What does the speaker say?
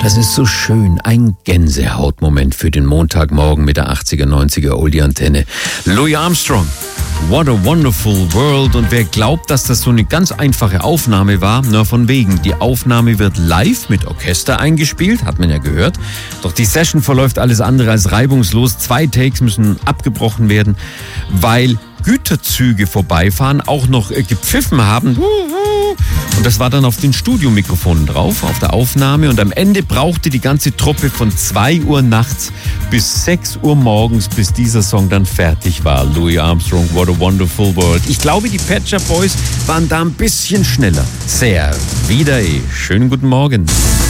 Das ist so schön. Ein Gänsehautmoment für den Montagmorgen mit der 80er, 90er Oldie-Antenne. Louis Armstrong. What a wonderful world. Und wer glaubt, dass das so eine ganz einfache Aufnahme war, na von wegen. Die Aufnahme wird live mit Orchester eingespielt, hat man ja gehört. Doch die Session verläuft alles andere als reibungslos. 2 Takes müssen abgebrochen werden, weil Güterzüge vorbeifahren, auch noch gepfiffen haben. Und das war dann auf den Studiomikrofonen drauf, auf der Aufnahme. Und am Ende brauchte die ganze Truppe von 2 Uhr nachts bis 6 Uhr morgens, bis dieser Song dann fertig war. Louis Armstrong, What a Wonderful World. Ich glaube, die Pet Shop Boys waren da ein bisschen schneller. Sehr. Wieder Schönen guten Morgen.